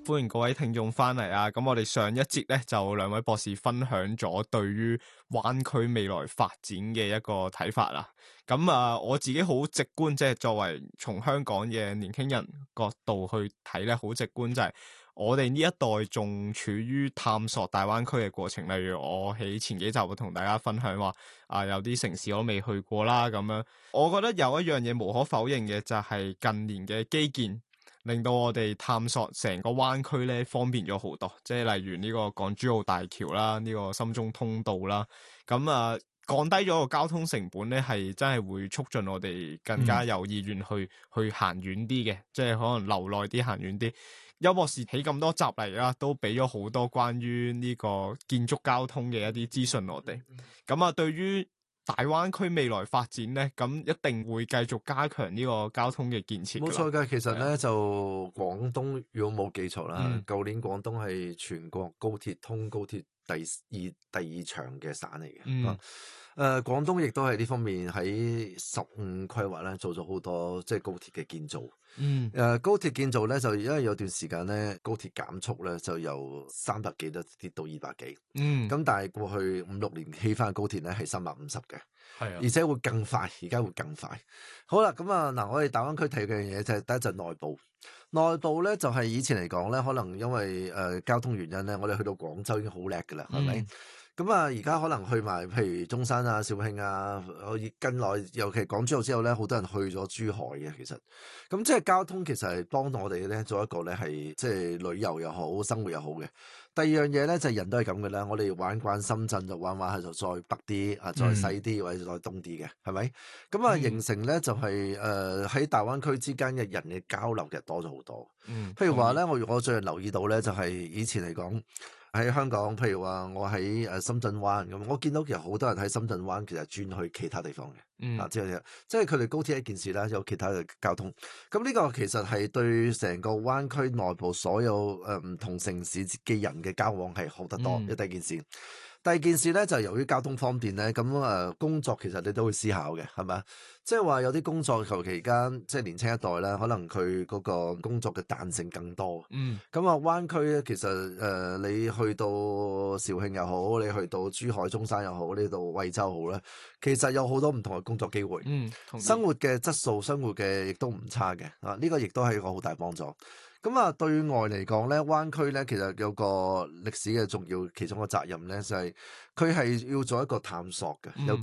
歡迎各位聽眾翻嚟啊！咁我哋上一節咧就兩位博士分享咗對於灣區未來發展嘅一個睇法啦。咁我自己好直觀，即係作為從香港嘅年輕人角度去睇咧，好直觀就係我哋呢一代仲處於探索大灣區嘅過程。例如我喺前幾集會同大家分享話有啲城市我都未去過啦咁樣。我覺得有一樣嘢無可否認嘅就係近年嘅基建，令到我哋探索成個灣區咧方便咗好多，即係例如呢個港珠澳大橋啦，呢個深中通道啦，咁降低咗個交通成本咧，係真係會促進我哋更加有意願去行遠啲嘅，即係可能留耐啲行遠啲。邱博士起咁多集嚟啦，都俾咗好多關於呢個建築交通嘅一啲資訊我哋。咁對於大灣區未來發展咧，咁一定會繼續加強呢個交通嘅建設。 冇錯㗎，其實咧就廣東如果冇記錯啦，舊年廣東係全國高鐵第二長嘅省嚟嘅。廣東亦都係呢方面喺15規劃咧做咗好多即係高鐵嘅建造。高鐵建造咧就因為有段時間咧高鐵減速咧就由300幾跌到200幾。咁但係過去5-6年起翻嘅高鐵咧係350嘅。係啊，而且會更快，而家會更快。好啦，咁嗱，我哋大灣區睇嘅嘢就係第一就內部。內部咧就係以前嚟講咧，可能因為交通原因咧，我哋去到廣州已經好叻㗎啦，係咪？咁而家可能去埋譬如中山啊、肇慶啊，近來尤其港珠澳之後咧，好多人去咗珠海嘅。其實，咁即係交通其實係幫到我哋咧做一個咧係即係旅遊又好、生活又好嘅。第二樣嘢咧就係人都係咁嘅啦，我哋玩慣深圳就玩下就再北啲啊，再西啲或者再東啲嘅，係咪？咁形成咧就係喺大灣區之間嘅人嘅交流其實多咗好多。譬如話咧，我最近留意到咧，就係以前嚟講喺香港，譬如話我喺深圳灣咁，我見到其實好多人喺深圳灣其實轉去其他地方嘅。即係佢哋高鐵一件事啦，有其他嘅交通。咁呢個其實係對成個灣區內部所有唔同城市嘅人嘅交往係好得多。第一件事。第二件事咧就係由於交通方便咧，咁工作其實你都會思考嘅，係咪？即係話有啲工作求其間，即係年輕一代咧，可能佢嗰個工作嘅彈性更多。咁灣區咧，其實你去到肇慶又好，你去到珠海、中山又好，呢度惠州好咧，其實有好多唔同嘅工作機會。生活嘅質素、生活嘅亦都唔差嘅。呢個亦都係一個好大幫助。咁對外嚟講咧，灣區咧其實有個歷史嘅重要其中一個責任咧，就係佢係要做一個探索嘅，尤